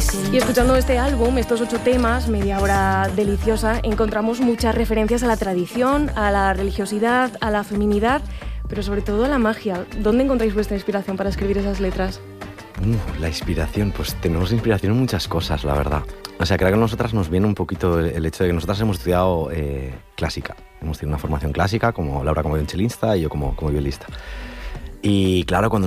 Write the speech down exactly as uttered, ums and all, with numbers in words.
Y escuchando este álbum, estos ocho temas, media hora deliciosa, encontramos muchas referencias a la tradición, a la religiosidad, a la feminidad, pero sobre todo a la magia. ¿Dónde encontráis vuestra inspiración para escribir esas letras? Uh, la inspiración, pues tenemos inspiración en muchas cosas, la verdad. O sea, creo que a nosotras nos viene un poquito el, el hecho de que nosotras hemos estudiado eh, clásica. Hemos tenido una formación clásica, como Laura como violonchelista y yo como, como violista. Y claro, cuando